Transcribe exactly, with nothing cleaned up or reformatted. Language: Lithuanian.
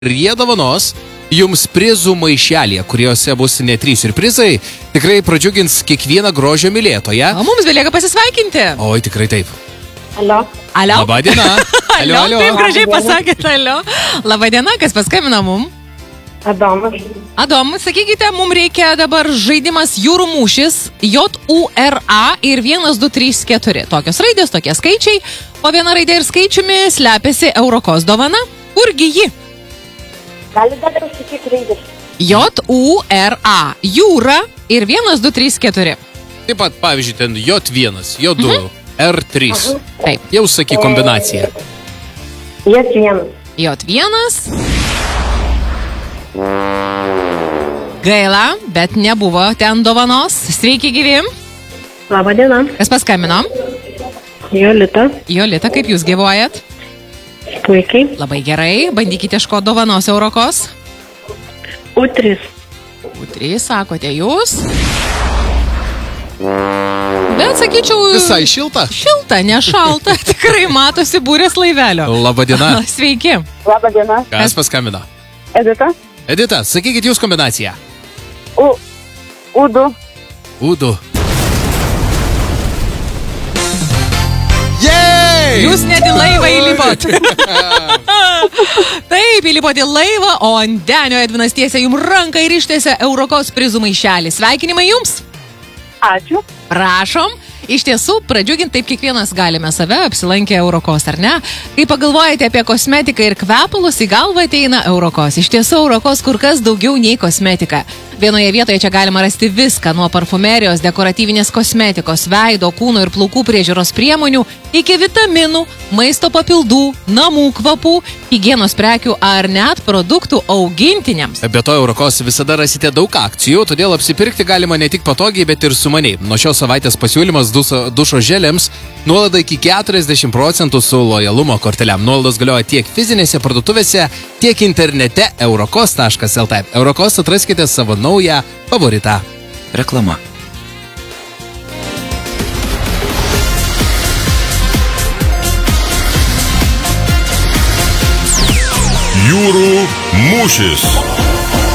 Ir jie dovanos jums prizų maišelį, kuriuose bus ne trys siurprizai, tikrai pradžiugins kiekvieną grožio mylėtoją. O mums belieka pasisveikinti. Oi, tikrai taip. Alio. Alio. Labą dieną. Alio, alio. Taip gražiai pasakėte, alio. Labą dieną, kas paskambina mum? Adomas. Adom, sakykite, mums reikia dabar žaidimas Jūrų mūšis, J U R A ir vienas, du, trys, keturi. Tokios raidės, tokie skaičiai, o viena raidė ir skaičiumi slepiasi Eurokos dovana. Kurgi ji? Galite dar užsakyti raidės. J U R A. Jūra ir vienas, du, trys, keturi. Taip pat, pavyzdžiui, ten J vienas, J du, mhm. R trys. Taip. Jau sakyk kombinaciją. J vienas. J vienas. Gaila, bet nebuvo ten dovanos. Sveiki gyvi. Labą dieną. Kas paskambino? Jolita. Jolita, kaip jūs gyvuojat? Puikiai. Labai gerai. Bandykite ieškoti dovanos Eurokos. U trys. U trys, sakote jūs. Bet sakyčiau... Visai šilta. Šilta, ne šalta. Tikrai matosi būrės laivelio. Labą dieną. Sveiki. Labą dieną. Kas paskambino? Edita. Edita, sakykit jūs kombinaciją. U. U du. U du. Jej! Jūs net į laivą įlipot. Taip, įlipot į laivą, o ant denio Edvinas tiesia jums ranką ir ištiesia Eurokos prizų maišelį. Sveikinimai jums. Ačiū. Prašom. Iš tiesų, pradžiugint taip kiekvienas galime save, apsilankę Eurokos, ar ne? Kai pagalvojate apie kosmetiką ir kvepalus, į galvą ateina Eurokos. Iš tiesų, Eurokos kur kas daugiau nei kosmetika. Vienoje vietoje čia galima rasti viską, nuo parfumerijos, dekoratyvinės kosmetikos, veido, kūno ir plaukų priežiūros priemonių, iki vitaminų, maisto papildų, namų kvapų, higienos prekių ar net produktų augintiniams. Be to, Eurokos visada rasite daug akcijų, todėl apsipirkti galima ne tik patogiai, bet ir sumaniai. Nuo šios savaitės pasiūlymas dušo, dušo želėms nuolaida iki keturiasdešimt procentų su lojalumo korteliam. Nuolaidos galioja tiek fizinėse parduotuvėse, tiek internete eurokos taškas el t. Eurokos atraskite savo naują favoritą. Reklama. Jūrų mūšis.